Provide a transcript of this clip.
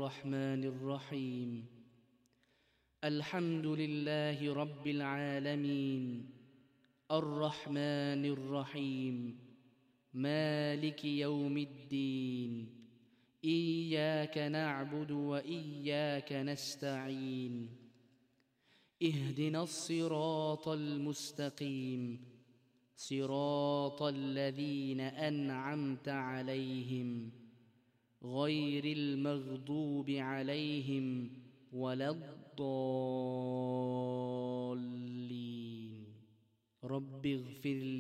الرحمن الرحيم. الحمد لله رب العالمين، الرحمن الرحيم، مالك يوم الدين. إياك نعبد وإياك نستعين. اهدنا الصراط المستقيم، صراط الذين أنعمت عليهم غير المغضوب عليهم ولا الضالين. رب اغفر لي